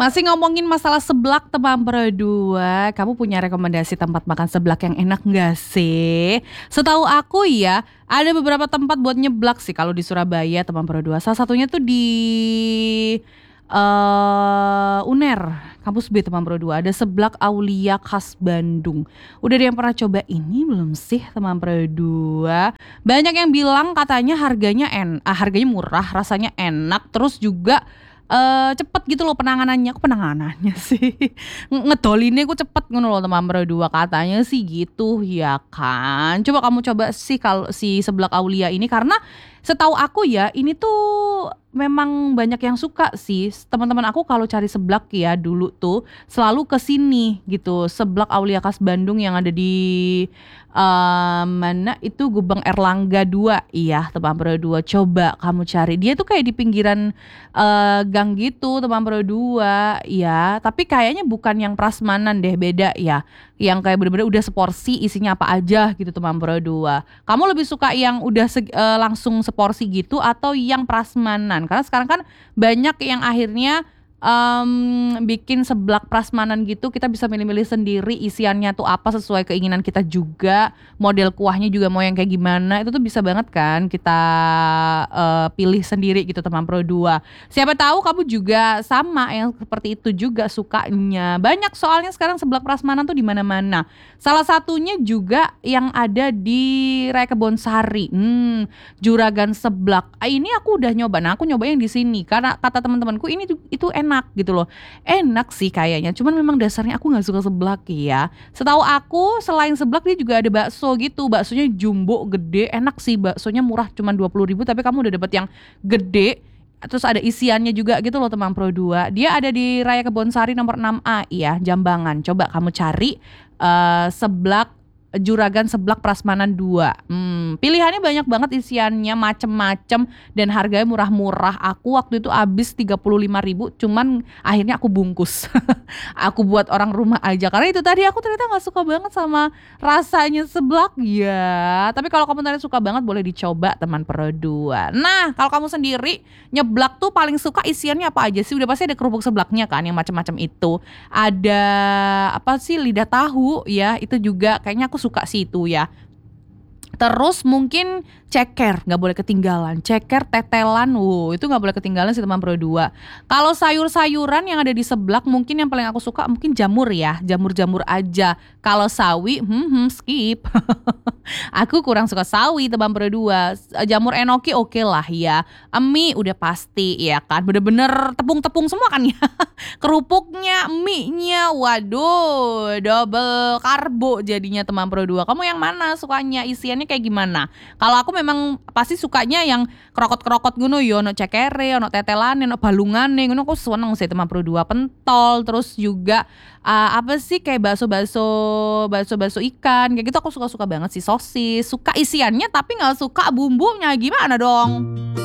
Masih ngomongin masalah seblak teman berdua, kamu punya rekomendasi tempat makan seblak yang enak nggak sih? Setahu aku ya, ada beberapa tempat buat nyeblak sih kalau di Surabaya teman berdua. Salah satunya tuh di UNER, kampus B teman berdua. Ada seblak Aulia khas Bandung. Udah ada yang pernah coba ini belum sih teman berdua? Banyak yang bilang katanya harganya murah, rasanya enak, terus juga cepet gitu loh penanganannya. Kok penanganannya sih? Ngedolinnya kok cepet ngono loh teman berdua, katanya sih gitu ya kan. Coba kamu coba sih kalau si seblak Aulia ini, karena setahu aku ya ini tuh memang banyak yang suka sih. Teman-teman aku kalau cari seblak ya dulu tuh selalu ke sini gitu. Seblak Aulia khas Bandung yang ada di mana itu, Gubeng Erlangga 2. Iya, teman berdua. Coba kamu cari. Dia tuh kayak di pinggiran gang gitu, teman berdua. Ya, tapi kayaknya bukan yang prasmanan deh, beda ya. Yang kayak bener-bener udah seporsi isinya apa aja gitu teman berdua. Kamu lebih suka yang udah langsung seporsi gitu atau yang prasmanan? Karena sekarang kan banyak yang akhirnya bikin seblak prasmanan gitu, kita bisa milih-milih sendiri isiannya tuh apa sesuai keinginan kita juga. Model kuahnya juga mau yang kayak gimana, itu tuh bisa banget kan kita pilih sendiri gitu teman berdua. Siapa tahu kamu juga sama yang seperti itu juga sukanya. Banyak soalnya sekarang seblak prasmanan tuh di mana-mana. Salah satunya juga yang ada di Raya Kebonsari. Juragan seblak. Ini aku udah nyoba. Nah, aku nyoba yang di sini karena kata teman-temanku ini itu enak gitu loh. Enak sih kayaknya. Cuman memang dasarnya aku nggak suka seblak ya. Setahu aku selain seblak dia juga ada bakso gitu. Baksonya jumbo gede. Enak sih, baksonya murah cuman 20.000 tapi kamu udah dapet yang gede. Terus ada isiannya juga gitu loh teman Pro 2. Dia ada di Raya Kebonsari nomor 6A ya, Jambangan. Coba kamu cari seblak Juragan Seblak Prasmanan 2. Pilihannya banyak banget, isiannya macem-macem dan harganya murah-murah. Aku waktu itu habis 35.000, cuman akhirnya aku bungkus. Aku buat orang rumah aja karena itu tadi aku ternyata nggak suka banget sama rasanya seblak ya. Tapi kalau kamu ternyata suka banget boleh dicoba teman Pro 2. Nah, kalau kamu sendiri nyeblak tuh paling suka isiannya apa aja sih? Udah pasti ada kerupuk seblaknya kan yang macam-macam itu. Ada apa sih, lidah tahu ya, itu juga kayaknya aku suka sih itu ya. Terus mungkin ceker, nggak boleh ketinggalan. Ceker, tetelan, itu nggak boleh ketinggalan sih teman Pro 2. Kalau sayur-sayuran yang ada di seblak, mungkin yang paling aku suka mungkin jamur ya, jamur-jamur aja. Kalau sawi, skip. Aku kurang suka sawi teman Pro 2. Jamur enoki oke lah ya. Mie udah pasti ya kan, bener-bener tepung-tepung semua kan ya. Kerupuknya, mie-nya, waduh, double karbo jadinya teman Pro 2. Kamu yang mana sukanya? Isiannya kayak gimana? Kalau aku memang pasti sukanya yang kerokot-kerokot ngono yo, ono cekere, ono tetelane, ono balungane, ngono aku seneng sih teman Pro 2. Pentol, terus juga apa sih kayak bakso ikan, kayak gitu aku suka-suka banget sih. Sosis, suka isiannya tapi nggak suka bumbunya, gimana dong?